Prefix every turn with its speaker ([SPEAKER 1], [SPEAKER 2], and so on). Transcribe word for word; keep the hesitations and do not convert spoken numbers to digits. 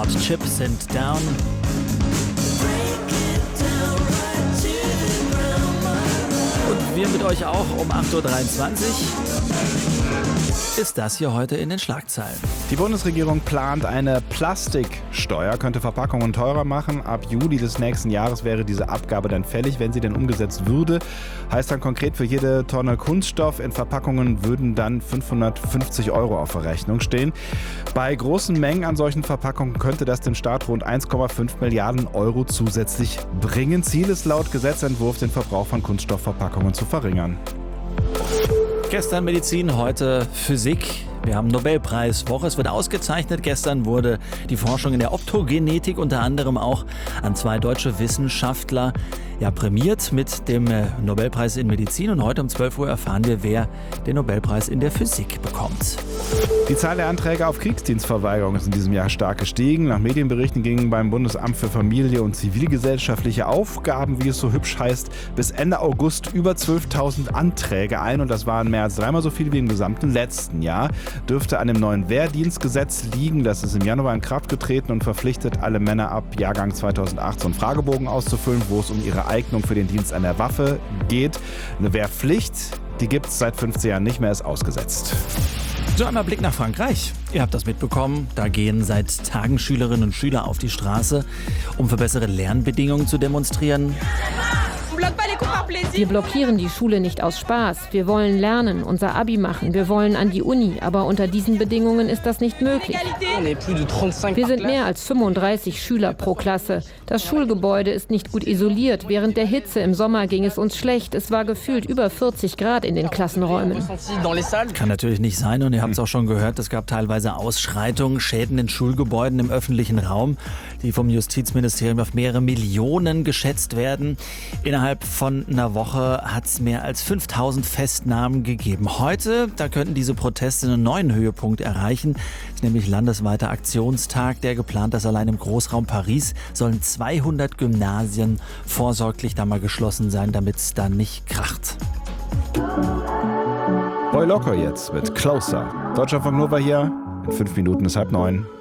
[SPEAKER 1] Hot Chip sind down. Und wir mit euch auch um acht Uhr dreiundzwanzig. Ist das hier heute in den Schlagzeilen.
[SPEAKER 2] Die Bundesregierung plant eine Plastiksteuer, könnte Verpackungen teurer machen. Ab Juli des nächsten Jahres wäre diese Abgabe dann fällig, wenn sie denn umgesetzt würde. Heißt dann konkret, für jede Tonne Kunststoff in Verpackungen würden dann fünfhundertfünfzig Euro auf der Rechnung stehen. Bei großen Mengen an solchen Verpackungen könnte das dem Staat rund eins Komma fünf Milliarden Euro zusätzlich bringen. Ziel ist laut Gesetzentwurf, den Verbrauch von Kunststoffverpackungen zu verringern.
[SPEAKER 1] Gestern Medizin, heute Physik. Wir haben Nobelpreiswoche. Es wird ausgezeichnet. Gestern wurde die Forschung in der Optogenetik unter anderem auch an zwei deutsche Wissenschaftler ja, prämiert mit dem Nobelpreis in Medizin. Und heute um zwölf Uhr erfahren wir, wer den Nobelpreis in der Physik bekommt.
[SPEAKER 2] Die Zahl der Anträge auf Kriegsdienstverweigerung ist in diesem Jahr stark gestiegen. Nach Medienberichten gingen beim Bundesamt für Familie und zivilgesellschaftliche Aufgaben, wie es so hübsch heißt, bis Ende August über zwölftausend Anträge ein. Und das waren mehr als dreimal so viele wie im gesamten letzten Jahr. Dürfte an dem neuen Wehrdienstgesetz liegen. Das ist im Januar in Kraft getreten und verpflichtet alle Männer ab Jahrgang zweitausendacht so einen Fragebogen auszufüllen, wo es um ihre Eignung für den Dienst an der Waffe geht. Eine Wehrpflicht, die gibt es seit fünfzehn Jahren nicht mehr, ist ausgesetzt.
[SPEAKER 1] So, einmal Blick nach Frankreich. Ihr habt das mitbekommen. Da gehen seit Tagen Schülerinnen und Schüler auf die Straße, um für bessere Lernbedingungen zu demonstrieren.
[SPEAKER 3] Wir blockieren die Schule nicht aus Spaß. Wir wollen lernen, unser Abi machen. Wir wollen an die Uni. Aber unter diesen Bedingungen ist das nicht möglich. Wir sind mehr als fünfunddreißig Schüler pro Klasse. Das Schulgebäude ist nicht gut isoliert. Während der Hitze im Sommer ging es uns schlecht. Es war gefühlt über vierzig Grad in den Klassenräumen.
[SPEAKER 1] Kann natürlich nicht sein. Und ihr habt es auch schon gehört, es gab teilweise Ausschreitungen, Schäden in Schulgebäuden im öffentlichen Raum, die vom Justizministerium auf mehrere Millionen geschätzt werden. Innerhalb von einer Woche hat es mehr als fünftausend Festnahmen gegeben. Heute, da könnten diese Proteste einen neuen Höhepunkt erreichen. Das ist nämlich landesweiter Aktionstag, der geplant ist. Allein im Großraum Paris sollen zweihundert Gymnasien vorsorglich da mal geschlossen sein, damit es da nicht kracht.
[SPEAKER 2] Boy Loco jetzt mit Closer. Deutschlandfunk Nova hier. In fünf Minuten ist halb neun.